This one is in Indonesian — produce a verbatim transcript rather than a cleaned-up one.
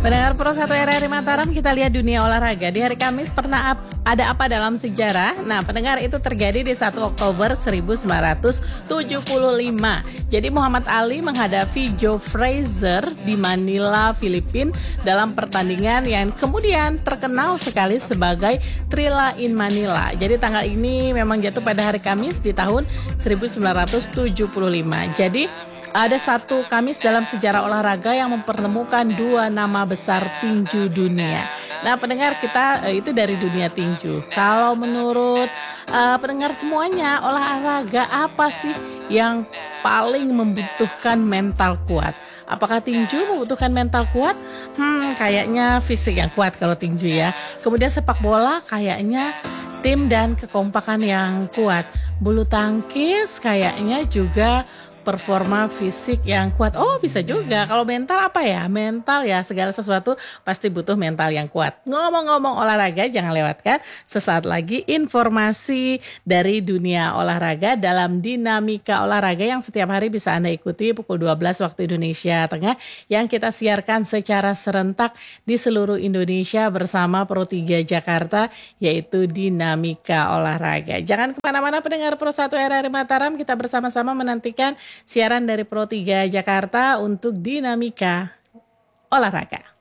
Pendengar Pro satu R R I Mataram, kita lihat dunia olahraga. Di hari Kamis pernah ap- ada apa dalam sejarah? Nah, pendengar, itu terjadi di satu Oktober seribu sembilan ratus tujuh puluh lima. Jadi Muhammad Ali menghadapi Joe Frazier di Manila, Filipina dalam pertandingan yang kemudian terkenal sekali sebagai Thrilla in Manila. Jadi tanggal ini memang jatuh pada hari Kamis di tahun seribu sembilan ratus tujuh puluh lima. Jadi ada satu Kamis dalam sejarah olahraga yang mempertemukan dua nama besar tinju dunia. Nah, pendengar, kita eh, itu dari dunia tinju. Kalau menurut uh, pendengar semuanya, olahraga apa sih yang paling membutuhkan mental kuat? Apakah tinju membutuhkan mental kuat? Hmm, kayaknya fisik yang kuat kalau tinju ya. Kemudian sepak bola kayaknya tim dan kekompakan yang kuat. Bulu tangkis kayaknya juga performa fisik yang kuat. Oh, bisa juga. Kalau mental apa ya? Mental ya, segala sesuatu pasti butuh mental yang kuat. Ngomong-ngomong olahraga, jangan lewatkan sesaat lagi informasi dari dunia olahraga dalam Dinamika Olahraga yang setiap hari bisa Anda ikuti pukul dua belas waktu Indonesia Tengah, yang kita siarkan secara serentak di seluruh Indonesia bersama Pro tiga Jakarta, yaitu Dinamika Olahraga. Jangan kemana-mana pendengar Pro satu R R I Mataram, kita bersama-sama menantikan siaran dari Pro tiga Jakarta untuk Dinamika Olahraga.